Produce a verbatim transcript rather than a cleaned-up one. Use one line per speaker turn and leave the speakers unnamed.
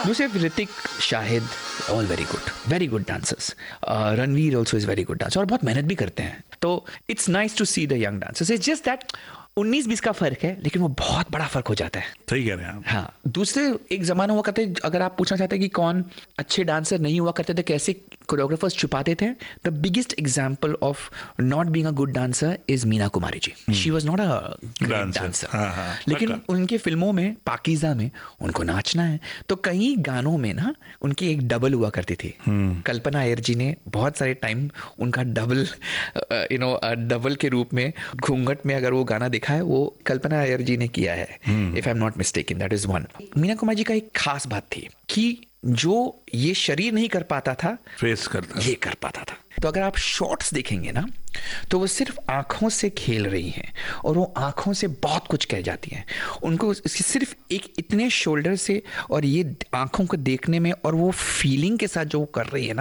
वो सिर्फ Hrithik, Shahid, all very good, very good dancers. Ranveer also is very good dancer और बहुत मेहनत भी करते हैं. तो it's nice to see the young dancers. It's just that उन्नीस बीस का फर्क है, लेकिन वो बहुत बड़ा फर्क हो जाता है.
सही कह रहे हैं आप.
हाँ, दूसरे एक जमाना हुआ करते, अगर आप पूछना चाहते हैं कि कौन अच्छे डांसर नहीं हुआ करते थे, कैसे कोरियोग्राफर्स छुपाते थे, the biggest example of not being a good dancer is Meena Kumari ji. She was not a great dancer, लेकिन उनके फिल्मों में, पाकीज़ा में उनको नाचना है. तो कई गानों में ना उनकी एक डबल हुआ करती थी. कल्पना अय्यर जी ने बहुत सारे टाइम उनका डबल, यू नो डबल के रूप में घूंघट में अगर वो गाना दिखा है, वो कल्पना अय्यर जी ने किया है. If I am not mistaken, that is one. Meena Kumari ji का एक खास बात थी कि जो ये शरीर नहीं कर पाता था,
फेस करता
ये कर पाता था. तो अगर आप शॉट्स देखेंगे ना, तो वो सिर्फ आंखों से खेल रही हैं और वो आंखों से बहुत कुछ कह जाती हैं. उनको सिर्फ एक इतने शोल्डर से और ये आंखों को देखने में और वो फीलिंग के साथ जो वो कर रही है ना,